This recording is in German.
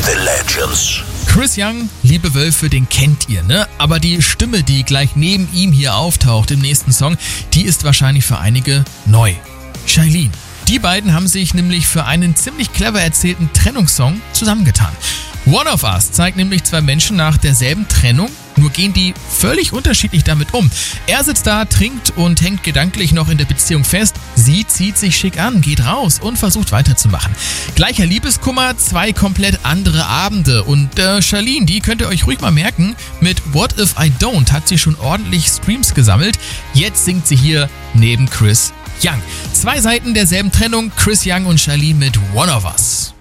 the Legends. Chris Young, Liebe Wölfe, den kennt ihr, ne? Aber die Stimme, die gleich neben ihm hier auftaucht im nächsten Song, die ist wahrscheinlich für einige neu. Shailene. Die beiden haben sich nämlich für einen ziemlich clever erzählten Trennungssong zusammengetan. One of Us zeigt nämlich zwei Menschen nach derselben Trennung, nur gehen die völlig unterschiedlich damit um. Er sitzt da, trinkt und hängt gedanklich noch in der Beziehung fest. Sie zieht sich schick an, geht raus und versucht weiterzumachen. Gleicher Liebeskummer, zwei komplett andere Abende. Und Shailene, die könnt ihr euch ruhig mal merken, mit What If I Don't hat sie schon ordentlich Streams gesammelt. Jetzt singt sie hier neben Chris Young. Zwei Seiten derselben Trennung, Chris Young und Shailene mit One of Us.